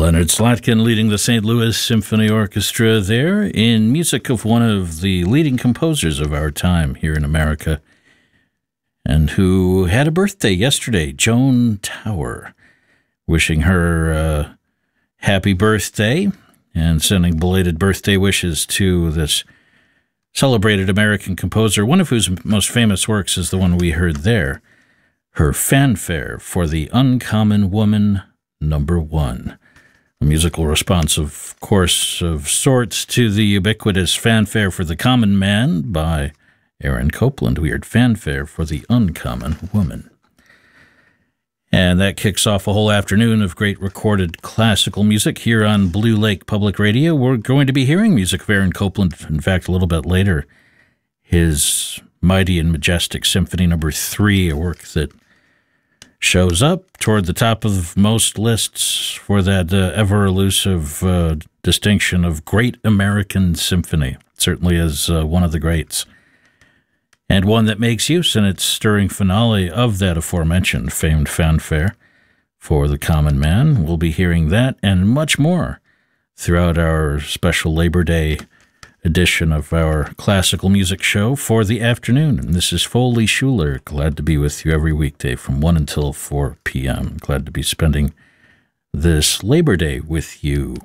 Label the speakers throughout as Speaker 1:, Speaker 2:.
Speaker 1: Leonard Slatkin leading the St. Louis Symphony Orchestra there in music of one of the leading composers of our time here in America, and who had a birthday yesterday, Joan Tower. Wishing her happy birthday and sending belated birthday wishes to this celebrated American composer, one of whose most famous works is the one we heard there, her Fanfare for the Uncommon Woman, Number 1. A musical response, of course, of sorts to the ubiquitous Fanfare for the Common Man by Aaron Copland. We heard Fanfare for the Uncommon Woman. And that kicks off a whole afternoon of great recorded classical music here on Blue Lake Public Radio. We're going to be hearing music of Aaron Copland, in fact, a little bit later. His Mighty and Majestic Symphony No. 3, a work that shows up toward the top of most lists for that ever-elusive distinction of Great American Symphony. Certainly is one of the greats. And one that makes use in its stirring finale of that aforementioned famed Fanfare for the Common Man. We'll be hearing that and much more throughout our special Labor Day edition of our classical music show for the afternoon. And this is Foley Schuler, glad to be with you every weekday from 1 until 4 p.m. Glad to be spending this Labor Day with you.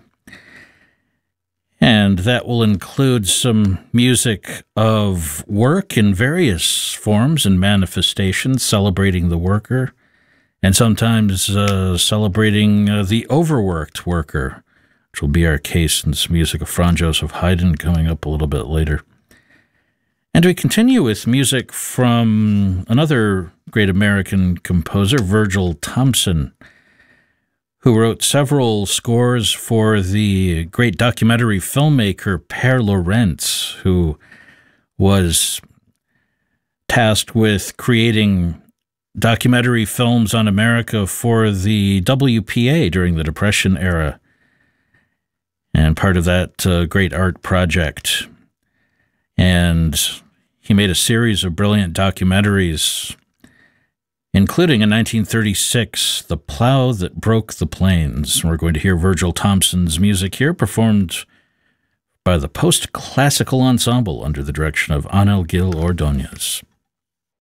Speaker 1: And that will include some music of work in various forms and manifestations, celebrating the worker, and sometimes celebrating the overworked worker, which will be our case in some music of Franz Joseph Haydn coming up a little bit later. And we continue with music from another great American composer, Virgil Thomson, who wrote several scores for the great documentary filmmaker Père Lorentz, who was tasked with creating documentary films on America for the WPA during the Depression era, and part of that great art project. And he made a series of brilliant documentaries, including in 1936, The Plow That Broke the Plains. We're going to hear Virgil Thomson's music here, performed by the Post-Classical Ensemble under the direction of Ángel Gil Ordóñez.